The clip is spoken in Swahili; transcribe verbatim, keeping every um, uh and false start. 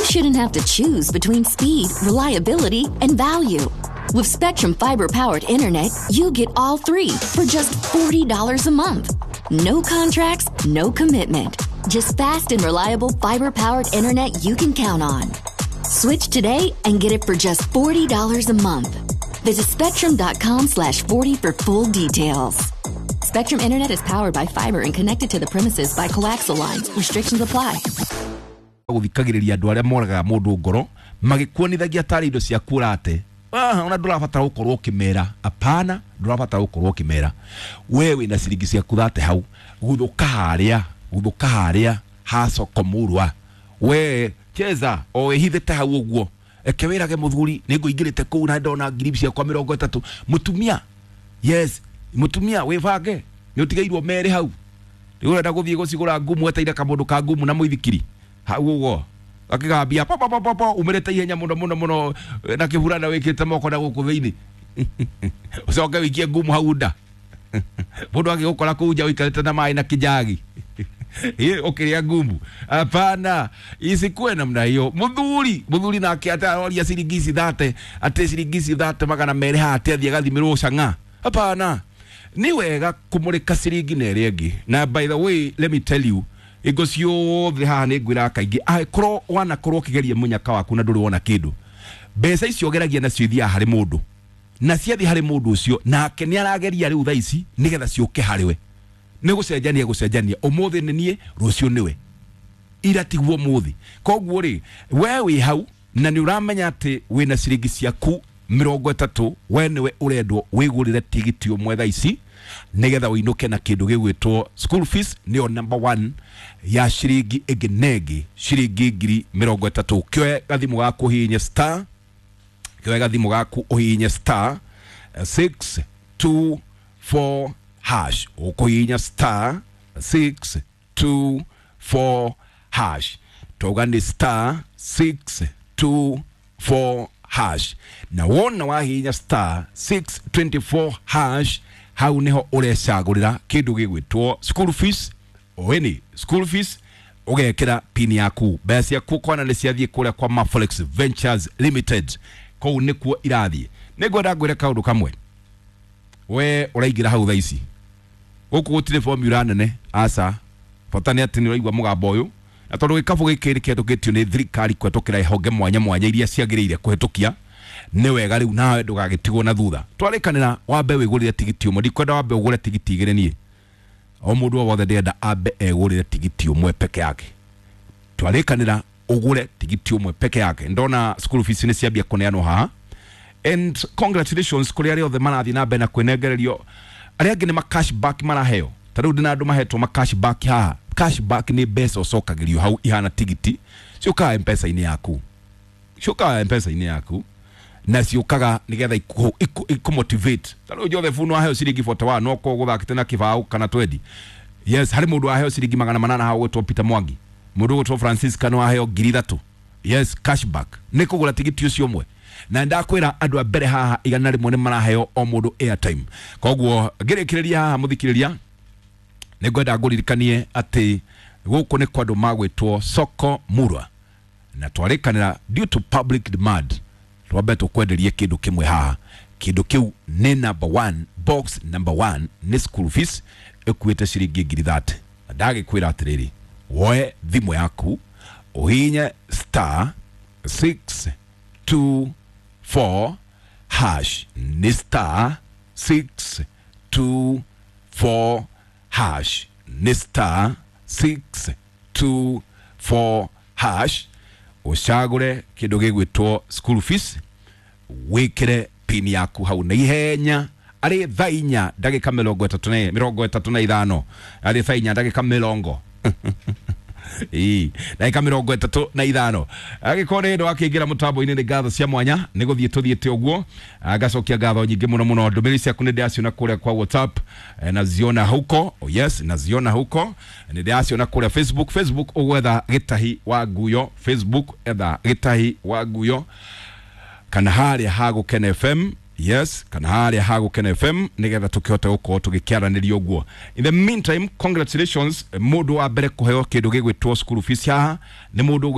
shouldn't have to choose between speed, reliability, and value. With Spectrum fiber-powered internet, you get all three for just forty dollars a month. No contracts, no commitment. Just fast and reliable fiber-powered internet you can count on. Switch today and get it for just forty dollars a month. Visit spectrum.com slash 40 for full details. Spectrum Internet is powered by fiber and connected to the premises by coaxial lines. Restrictions apply. Guthikagiriria andu aria moraga mundu ngoro magikuonithagia tari indo cia kurate ah ona ndurabatara gukorwo kimera apana ndurabatara gukorwo kimera wewe na ciringi cia kuthate hau guthuka haria guthuka haria haso komurwa we cheza o ehithete hau uguo ekewirage muthuri ninguingirite ku na ndona ngiri cia kwa mirongo itatu mutumia yes mutumia we vage ni utigairwo mere hau ni urenda guthie gucigura ngumu eteire kamundu ka ngumu na muithikiri haugo akigambia papa papa papa umerete ihenya muno muno muno na kivurana wikite moko na guku thiini ucoke wikie ngumu haunda mundu agigukora kuja wikarete na mai na kijagi ye okiria ngumu apana isikwe namna hiyo muthuri muthuri nake ataroria ciringi thate ate ciringi thate magana mere hate athie gathimirwo canga apana ni wega kumurika ciringi na ringi na by the way let me tell you igosio the ha ne gwira kaingi ai kro wana kro kigeria munyaka waku na nduri wona kindu mbeca icio geragia na ciothia hari mundu na ciathi hari mundu ucio nake ni arageria riu tha ici nigetha ciuke hariwe ni gucenjania gucenjania umuthi ni nie rucio niwe ira tiguo muthi koguo ri we wi hau na ni uramenya ati wina ciringi ciaku mirongo itatu we niwe urendwo wigurire tigiti umwe tha ici nigetha winuke na kindu gigwitwo school fees nio number one ya shiringi egenegi shiringi ngiri mirongo itatu kioe gathimu gaku hinya star kioe gathimu gaku uhinya star six two four hash ukuhinya star six two four hash togani star six two four hash na wona wahinya star six two four hash hau niho urecagurira kindu gigwitwo school fees oeni school fees ugekira pin yaku basi yaku kwana ni ciathie kuria kwa Maflex Ventures Limited kou nikuo irathie nigwenda gwira kaundu kamwe we uraigira hau thaici guku gutire formula nene asa fatani ati ni uraigwa mugambo uyu na tondu gikabu gikiri kindu gitio ni thirikari kwetukira ihonge mwanya mwanya iria ciagiriire kuhitukia ni wega riu nawe ndugagitigwo na thutha twarikanira wambe wigurire tigiti umwe ndikwenda wambe ugure tigiti igire nie o mundu wothe ndenda ambe egurire tigiti umwe peke yake twarikanira ugure tigiti umwe peke yake ndona school fees ni ciambia kuneanwo ha and congratulations kuri ari othe marathi na bena kwenegererio ari angi ni ma cashback maraheo tariu ndina andu mahetwo ma cashback ha cashback ni beso sokagirio hau ihana tigiti cionka mpesa ini yaku cionka mpesa ini yaku na ciukaga nigetha iku motivate tano jothe funu aheo ciringi forty one no ko guthakite na kibau kana twendi yes hari mundu aheo ciringi magana manana ha gwetwo Peter Mwangi mundu gwetwo Francis Kano aheo ngiri thatu yes cashback ni kugura tigiti ucio mwe na ndakwira andu a mbere haha igana rimwe ni maraheo o mundu airtime koguo ngirikireria haha muthikiriria ni gwenda nguririkanie ati guku ni kwandu magwetwo soko murwa na twarikanira due to public demand Roberto kwenderie kindu kimwe haha kindu kiu ni number one box number one ni school fees ekwete ciringi ngiri thate ndage kwira atiriri woe thimu yaku uhinye star six two four hash ni star six two four hash ni star six two four hash ucagure kindu gigwitwo school fees wikire pin yaku hau na ihenya ari thainya ndagika mirongo itatu na mirongo itatu na ithano ari thainya ndagika mirongo ii ndagika mirongo itatu na ithano agikore ndo akingira mutambo ini ni gatho cia mwanya ni guthie tuthiete uguo agacokia gatho nyingi muno muno ndumiri cia kune ndiaciona kuria kwa WhatsApp na ziona huko oh yes na ziona huko ni ndiaciona kuria Facebook Facebook ugwetha gitahi wa guyo Facebook etha gitahi wa guyo kana haria hago Ken F M yes kana haria hago Ken F M nigetha tukihota guko tugikiaraniria uguo in the meantime congratulations mundu wa mbere kuheo kindu gigwitwo school fees haha ni mundu